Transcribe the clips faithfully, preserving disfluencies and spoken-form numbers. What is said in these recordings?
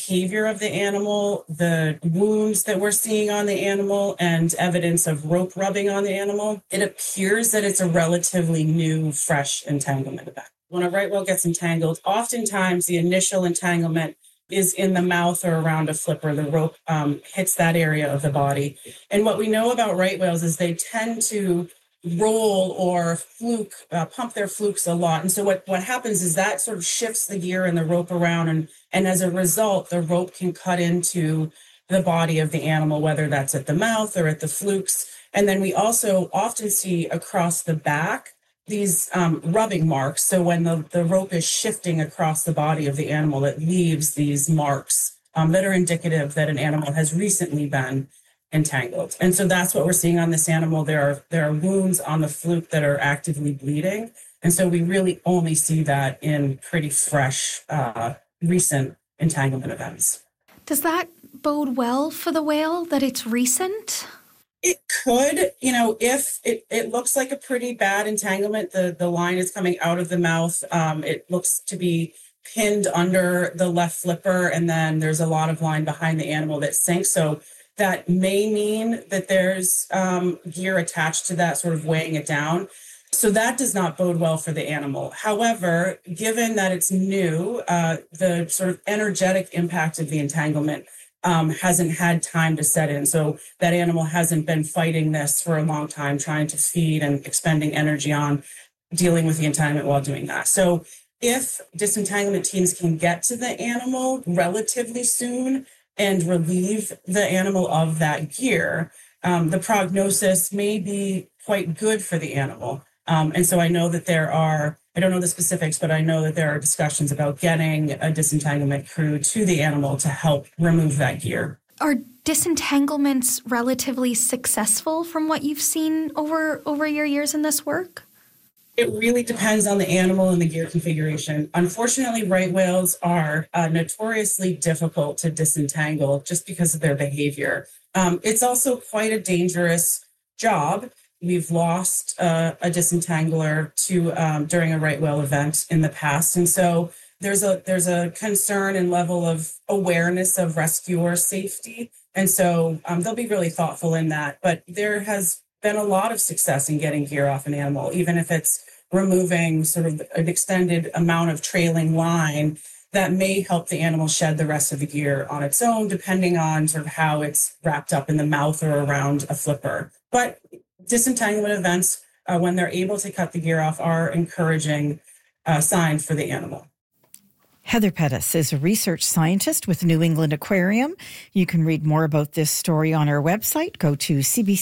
behavior of the animal, the wounds that we're seeing on the animal, and evidence of rope rubbing on the animal, it appears that it's a relatively new, fresh entanglement event. When a right whale gets entangled, oftentimes the initial entanglement is in the mouth or around a flipper. The rope um, hits that area of the body. And what we know about right whales is they tend to roll or fluke, uh, pump their flukes a lot. And so what, what happens is that sort of shifts the gear and the rope around. And, and as a result, the rope can cut into the body of the animal, whether that's at the mouth or at the flukes. And then we also often see across the back these um, rubbing marks. So when the, the rope is shifting across the body of the animal, it leaves these marks um, that are indicative that an animal has recently been entangled. And so that's what we're seeing on this animal. There are there are wounds on the fluke that are actively bleeding. And so we really only see that in pretty fresh, uh, recent entanglement events. Does that bode well for the whale that it's recent? It could, you know, if it, it looks like a pretty bad entanglement, the, the line is coming out of the mouth. Um, it looks to be pinned under the left flipper, and then there's a lot of line behind the animal that sinks. So that may mean that there's um, gear attached to that, sort of weighing it down. So that does not bode well for the animal. However, given that it's new, uh, the sort of energetic impact of the entanglement um, hasn't had time to set in. So that animal hasn't been fighting this for a long time, trying to feed and expending energy on dealing with the entanglement while doing that. So if disentanglement teams can get to the animal relatively soon and relieve the animal of that gear, um, the prognosis may be quite good for the animal. Um, and so I know that there are, I don't know the specifics, but I know that there are discussions about getting a disentanglement crew to the animal to help remove that gear. Are disentanglements relatively successful from what you've seen over, over your years in this work? It really depends on the animal and the gear configuration. Unfortunately, right whales are uh, notoriously difficult to disentangle just because of their behavior. Um, it's also quite a dangerous job. We've lost uh, a disentangler to um, during a right whale event in the past, and so there's a there's a concern and level of awareness of rescuer safety, and so um, they'll be really thoughtful in that. But there has been a lot of success in getting gear off an animal, even if it's removing sort of an extended amount of trailing line that may help the animal shed the rest of the gear on its own, depending on sort of how it's wrapped up in the mouth or around a flipper. But disentanglement events, uh, when they're able to cut the gear off, are encouraging uh, signs for the animal. Heather Pettis is a research scientist with New England Aquarium. You can read more about this story on our website. Go to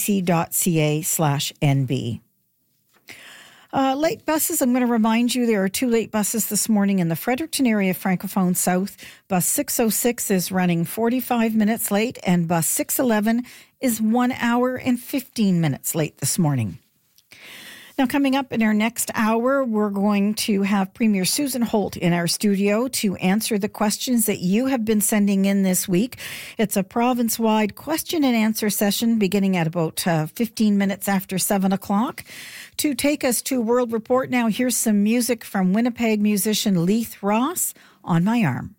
cbc.ca slash NB. Uh, late buses, I'm going to remind you there are two late buses this morning in the Fredericton area, Francophone South. Bus six oh six is running forty-five minutes late, and bus six eleven is one hour and fifteen minutes late this morning. Now, coming up in our next hour, we're going to have Premier Susan Holt in our studio to answer the questions that you have been sending in this week. It's a province-wide question and answer session beginning at about uh, fifteen minutes after seven o'clock. To take us to World Report now, here's some music from Winnipeg musician Leith Ross, On My Arm.